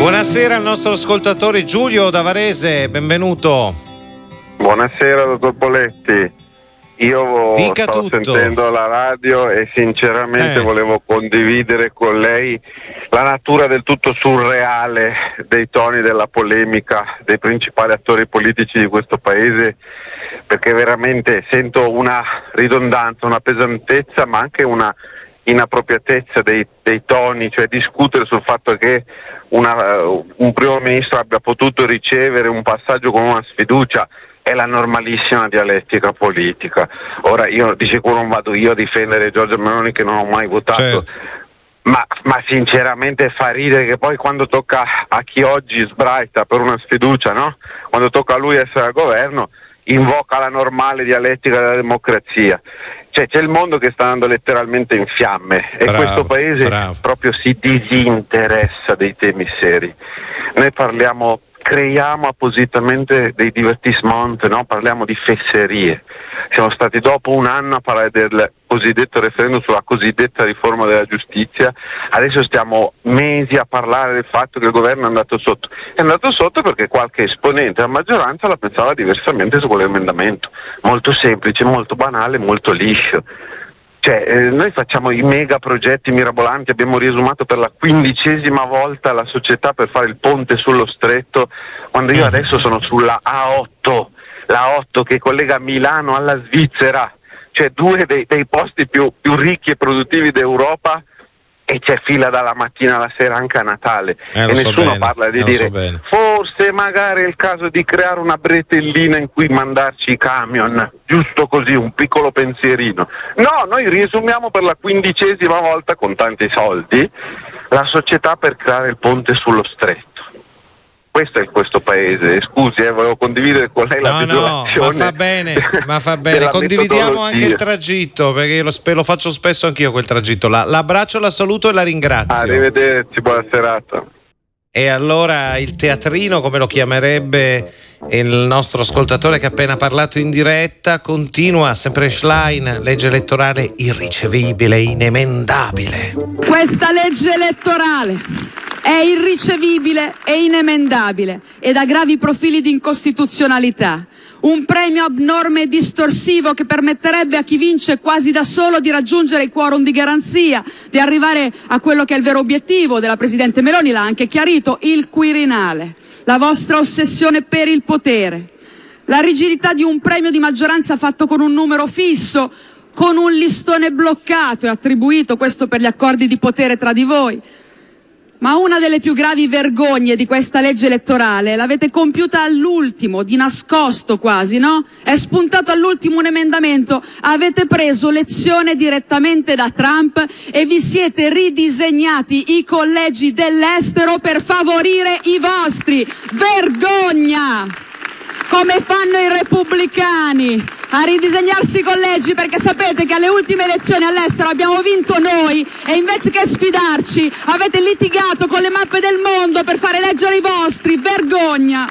Buonasera al nostro ascoltatore Giulio da Varese, benvenuto. Buonasera dottor Poletti, io sto sentendo la radio e sinceramente volevo condividere con lei la natura del tutto surreale dei toni della polemica dei principali attori politici di questo paese, perché veramente sento una ridondanza, una pesantezza, ma anche una inappropriatezza dei toni, cioè discutere sul fatto che un primo ministro abbia potuto ricevere un passaggio con una sfiducia è la normalissima dialettica politica. Ora io di sicuro non vado io a difendere Giorgia Meloni, che non ho mai votato, certo. ma sinceramente fa ridere che poi quando tocca a chi oggi sbraita per una sfiducia, no? Quando tocca a lui essere al governo, invoca la normale dialettica della democrazia. Cioè c'è il mondo che sta andando letteralmente in fiamme e questo paese proprio si disinteressa dei temi seri. Noi creiamo appositamente dei divertissement, no? Parliamo di fesserie. Siamo stati dopo un anno a parlare del cosiddetto referendum sulla cosiddetta riforma della giustizia, adesso stiamo mesi a parlare del fatto che il governo è andato sotto. È andato sotto perché qualche esponente della maggioranza la pensava diversamente su quell'emendamento. Molto semplice, molto banale, molto liscio. Cioè, noi facciamo i mega progetti mirabolanti, abbiamo riesumato per la 15ª volta la società per fare il ponte sullo stretto, quando io adesso sono sulla A8, la 8 che collega Milano alla Svizzera, cioè due dei posti più ricchi e produttivi d'Europa, e c'è fila dalla mattina alla sera anche a Natale e nessuno parla di dire forse magari è il caso di creare una bretellina in cui mandarci i camion, giusto così, un piccolo pensierino. No, noi riesumiamo per la 15ª volta con tanti soldi la società per creare il ponte sullo stretto. Questo è questo paese, scusi, volevo condividere con lei la desolazione. Ma fa bene, condividiamo anche il tragitto, perché io lo faccio spesso anch'io quel tragitto. L'abbraccio, la saluto e la ringrazio. Arrivederci, buona serata. E allora il teatrino, come lo chiamerebbe il nostro ascoltatore che ha appena parlato in diretta, continua sempre Schlein, legge elettorale irricevibile, inemendabile. Questa legge elettorale è irricevibile e inemendabile ed ha gravi profili di incostituzionalità. Un premio abnorme e distorsivo che permetterebbe a chi vince quasi da solo di raggiungere i quorum di garanzia, di arrivare a quello che è il vero obiettivo della Presidente Meloni, l'ha anche chiarito, il Quirinale, la vostra ossessione per il potere, la rigidità di un premio di maggioranza fatto con un numero fisso, con un listone bloccato e attribuito, questo per gli accordi di potere tra di voi. Ma una delle più gravi vergogne di questa legge elettorale l'avete compiuta all'ultimo, di nascosto quasi, no? È spuntato all'ultimo un emendamento, avete preso lezione direttamente da Trump e vi siete ridisegnati i collegi dell'estero per favorire i vostri. Vergogna! Come fanno i repubblicani a ridisegnarsi i collegi, perché sapete che alle ultime elezioni all'estero abbiamo vinto noi e invece che sfidarci avete litigato con le mappe del mondo per fare eleggere i vostri. Vergogna!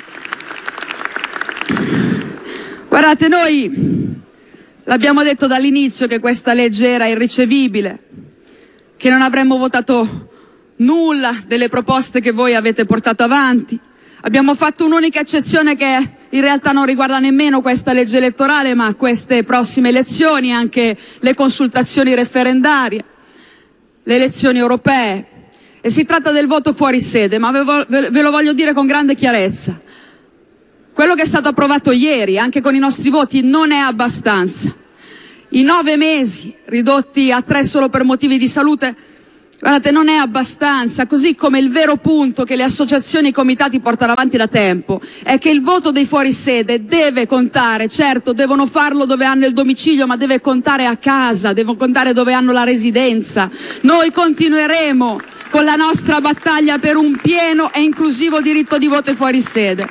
Guardate, noi l'abbiamo detto dall'inizio che questa legge era irricevibile, che non avremmo votato nulla delle proposte che voi avete portato avanti. Abbiamo fatto un'unica eccezione che in realtà non riguarda nemmeno questa legge elettorale, ma queste prossime elezioni, anche le consultazioni referendarie, le elezioni europee. E si tratta del voto fuori sede, ma ve lo voglio dire con grande chiarezza. Quello che è stato approvato ieri, anche con i nostri voti, non è abbastanza. I 9 mesi ridotti a 3 solo per motivi di salute, guardate, non è abbastanza, così come il vero punto che le associazioni e i comitati portano avanti da tempo è che il voto dei fuorisede deve contare, certo devono farlo dove hanno il domicilio, ma deve contare a casa, deve contare dove hanno la residenza. Noi continueremo con la nostra battaglia per un pieno e inclusivo diritto di voto ai fuorisede.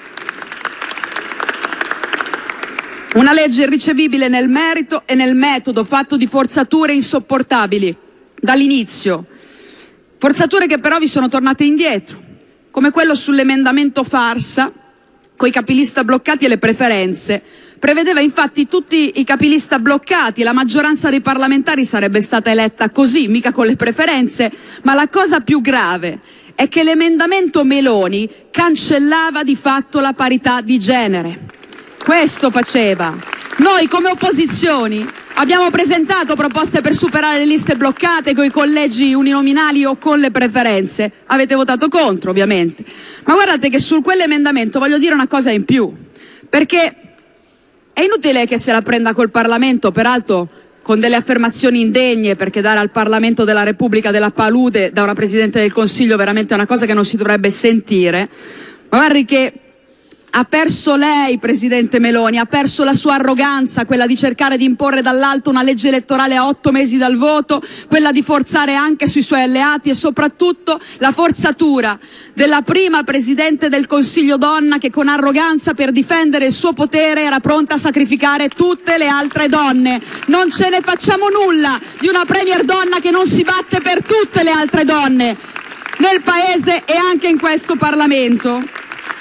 Una legge irricevibile nel merito e nel metodo, fatto di forzature insopportabili dall'inizio. Forzature che però vi sono tornate indietro, come quello sull'emendamento farsa, coi capilista bloccati e le preferenze. Prevedeva infatti tutti i capilista bloccati, la maggioranza dei parlamentari sarebbe stata eletta così, mica con le preferenze, ma la cosa più grave è che l'emendamento Meloni cancellava di fatto la parità di genere. Questo faceva. Noi come opposizioni abbiamo presentato proposte per superare le liste bloccate con i collegi uninominali o con le preferenze. Avete votato contro, ovviamente. Ma guardate che su quell'emendamento voglio dire una cosa in più, perché è inutile che se la prenda col Parlamento, peraltro con delle affermazioni indegne, perché dare al Parlamento della Repubblica della palude da una Presidente del Consiglio veramente è una cosa che non si dovrebbe sentire. Ma guardi che ha perso lei, Presidente Meloni, ha perso la sua arroganza, quella di cercare di imporre dall'alto una legge elettorale a 8 mesi dal voto, quella di forzare anche sui suoi alleati e soprattutto la forzatura della prima Presidente del Consiglio donna che con arroganza per difendere il suo potere era pronta a sacrificare tutte le altre donne. Non ce ne facciamo nulla di una Premier donna che non si batte per tutte le altre donne nel Paese e anche in questo Parlamento.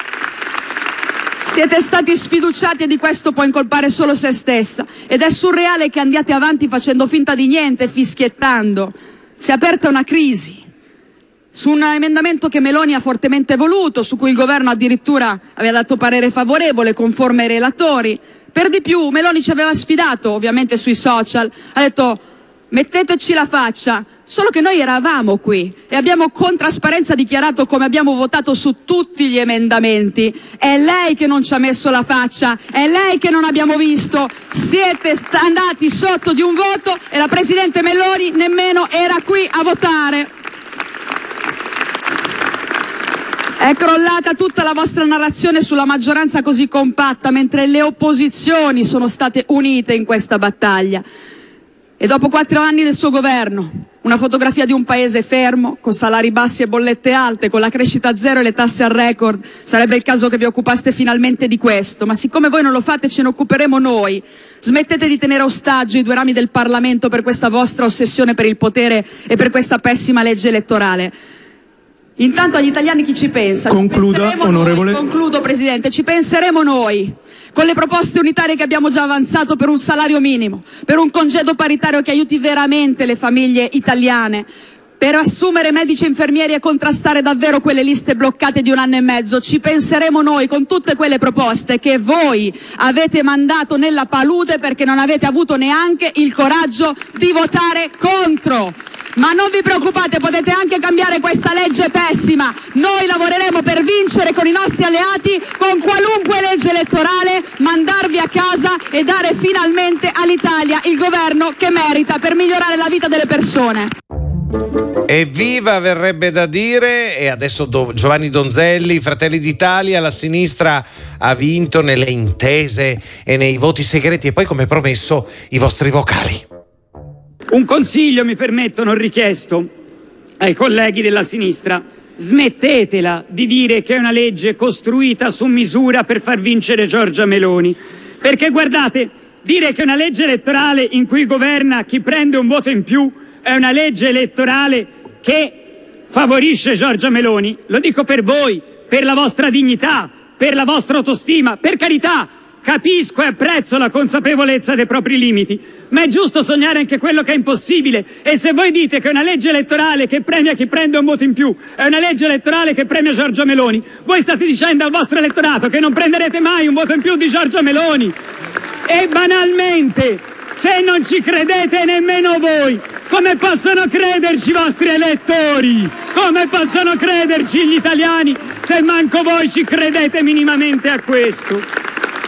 Siete stati sfiduciati e di questo può incolpare solo se stessa. Ed è surreale che andiate avanti facendo finta di niente, fischiettando. Si è aperta una crisi su un emendamento che Meloni ha fortemente voluto, su cui il governo addirittura aveva dato parere favorevole, conforme ai relatori. Per di più, Meloni ci aveva sfidato, ovviamente sui social, ha detto metteteci la faccia. Solo che noi eravamo qui e abbiamo con trasparenza dichiarato come abbiamo votato su tutti gli emendamenti. È lei che non ci ha messo la faccia, è lei che non abbiamo visto. Siete andati sotto di un voto e la Presidente Meloni nemmeno era qui a votare. È crollata tutta la vostra narrazione sulla maggioranza così compatta, mentre le opposizioni sono state unite in questa battaglia. E dopo 4 anni del suo governo, una fotografia di un paese fermo, con salari bassi e bollette alte, con la crescita zero e le tasse al record, sarebbe il caso che vi occupaste finalmente di questo. Ma siccome voi non lo fate, ce ne occuperemo noi. Smettete di tenere ostaggio i 2 rami del Parlamento per questa vostra ossessione per il potere e per questa pessima legge elettorale. Intanto agli italiani chi ci pensa? Concluda, onorevole. Concludo, Presidente, ci penseremo noi. Con le proposte unitarie che abbiamo già avanzato per un salario minimo, per un congedo paritario che aiuti veramente le famiglie italiane, per assumere medici e infermieri e contrastare davvero quelle liste bloccate di 1 anno e mezzo. Ci penseremo noi con tutte quelle proposte che voi avete mandato nella palude perché non avete avuto neanche il coraggio di votare contro. Ma non vi preoccupate, potete anche cambiare questa legge pessima. Noi lavoreremo per vincere con i nostri alleati, con qualunque legge elettorale, mandarvi a casa e dare finalmente all'Italia il governo che merita per migliorare la vita delle persone. Evviva, verrebbe da dire. E adesso Giovanni Donzelli, Fratelli d'Italia, la sinistra ha vinto nelle intese e nei voti segreti e poi, come promesso, i vostri vocali. Un consiglio mi permetto, non richiesto, ai colleghi della sinistra: smettetela di dire che è una legge costruita su misura per far vincere Giorgia Meloni, perché guardate, dire che è una legge elettorale in cui governa chi prende un voto in più è una legge elettorale che favorisce Giorgia Meloni, lo dico per voi, per la vostra dignità, per la vostra autostima, per carità. Capisco e apprezzo la consapevolezza dei propri limiti, ma è giusto sognare anche quello che è impossibile. E se voi dite che è una legge elettorale che premia chi prende un voto in più è una legge elettorale che premia Giorgia Meloni, voi state dicendo al vostro elettorato che non prenderete mai un voto in più di Giorgia Meloni. E banalmente, se non ci credete nemmeno voi, come possono crederci i vostri elettori? Come possono crederci gli italiani se manco voi ci credete minimamente a questo?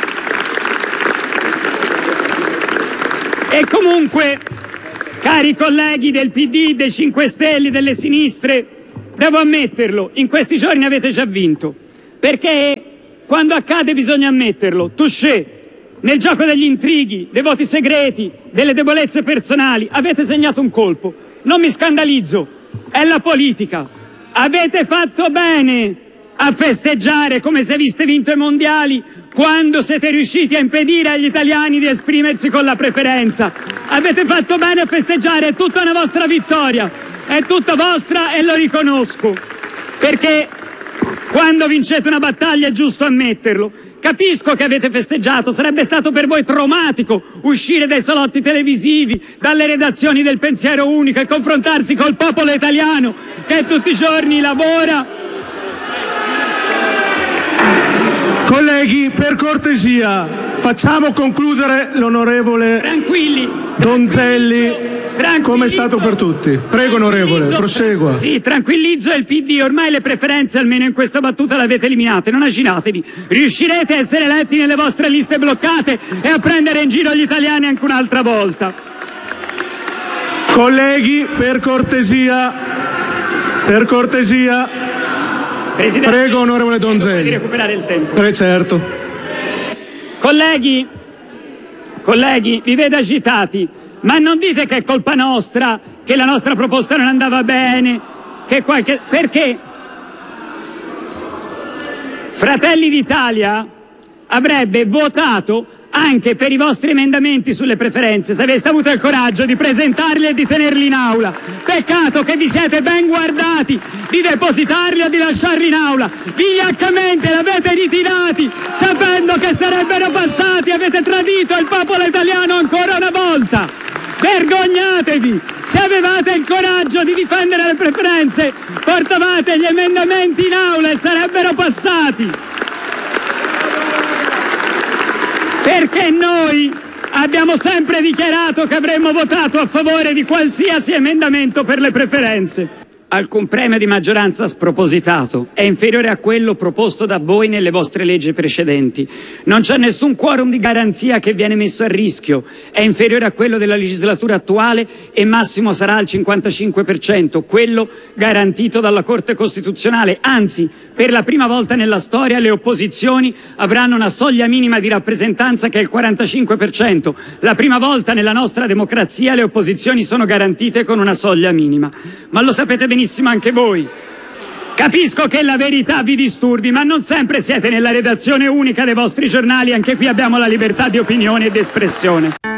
E comunque, cari colleghi del PD, dei 5 Stelle, delle sinistre, devo ammetterlo, in questi giorni avete già vinto, perché quando accade bisogna ammetterlo. Touché, nel gioco degli intrighi, dei voti segreti, delle debolezze personali, avete segnato un colpo. Non mi scandalizzo, è la politica. Avete fatto bene a festeggiare come se aveste vinto i mondiali quando siete riusciti a impedire agli italiani di esprimersi con la preferenza. Avete fatto bene a festeggiare, è tutta una vostra vittoria, è tutta vostra e lo riconosco, perché quando vincete una battaglia è giusto ammetterlo. Capisco che avete festeggiato, sarebbe stato per voi traumatico uscire dai salotti televisivi, dalle redazioni del Pensiero Unico e confrontarsi col popolo italiano che tutti i giorni lavora. Colleghi, per cortesia, facciamo concludere l'onorevole Donzelli, come è stato per tutti. Prego, onorevole, prosegua. Sì, tranquillizzo il PD, ormai le preferenze, almeno in questa battuta, le avete eliminate, non agitatevi. Riuscirete a essere eletti nelle vostre liste bloccate e a prendere in giro gli italiani anche un'altra volta. Colleghi, per cortesia. Presidente, prego, onorevole Donzelli. Di recuperare il tempo. Certo. Colleghi, vi vedo agitati, ma non dite che è colpa nostra, che la nostra proposta non andava bene, perché Fratelli d'Italia avrebbe votato anche per i vostri emendamenti sulle preferenze, se aveste avuto il coraggio di presentarli e di tenerli in aula. Peccato che vi siete ben guardati di depositarli o di lasciarli in aula. Vigliaccamente li avete ritirati, sapendo che sarebbero passati. Avete tradito il popolo italiano ancora una volta. Vergognatevi! Se avevate il coraggio di difendere le preferenze, portavate gli emendamenti in aula e sarebbero passati. Perché noi abbiamo sempre dichiarato che avremmo votato a favore di qualsiasi emendamento per le preferenze. Alcun premio di maggioranza spropositato è inferiore a quello proposto da voi nelle vostre leggi precedenti. Non c'è nessun quorum di garanzia che viene messo a rischio, è inferiore a quello della legislatura attuale e massimo sarà al 55%, quello garantito dalla Corte Costituzionale. Anzi, per la prima volta nella storia le opposizioni avranno una soglia minima di rappresentanza che è il 45%. La prima volta nella nostra democrazia le opposizioni sono garantite con una soglia minima. Ma lo sapete benissimo anche voi. Capisco che la verità vi disturbi, ma non sempre siete nella redazione unica dei vostri giornali, anche qui abbiamo la libertà di opinione ed espressione.